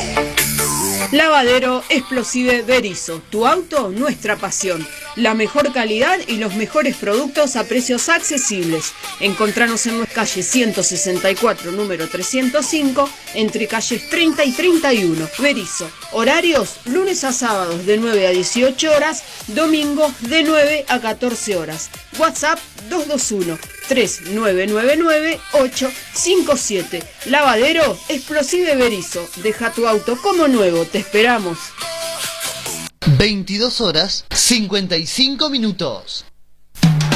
Lavadero Explosive Berisso, tu auto, nuestra pasión. La mejor calidad y los mejores productos a precios accesibles. Encontranos en nuestra calle 164, número 305, entre calles 30 y 31. Berisso, horarios lunes a sábados de 9 a 18 horas, domingos de 9 a 14 horas. WhatsApp 221-3999-857. Lavadero Explosive Berisso. Deja tu auto como nuevo, te esperamos. 22 horas 55 minutos.